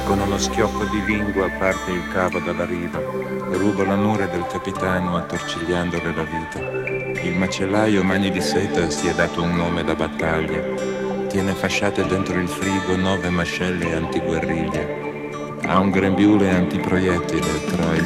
Con uno schiocco di lingua parte il cavo dalla riva, rubo l'amore del capitano attorcigliandole la vita. Il macellaio mani di seta si è dato un nome da battaglia, tiene fasciate dentro il frigo 9 mascelle antiguerriglia. Ha un grembiule antiproiettile tra il